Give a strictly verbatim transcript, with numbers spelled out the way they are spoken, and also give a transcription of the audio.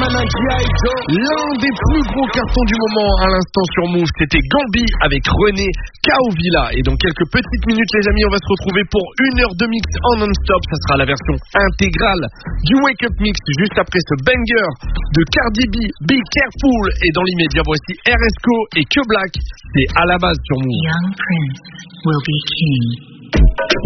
L'un des plus gros cartons du moment à l'instant sur Move, c'était Gambi avec René Kaovila. Et dans quelques petites minutes, les amis, on va se retrouver pour une heure de mix en non-stop. Ça sera la version intégrale du Wake Up Mix juste après ce banger de Cardi B, Be Careful. Et dans l'immédiat, voici R S C O et Que Black. C'est à la base sur Move. Young Prince will be king.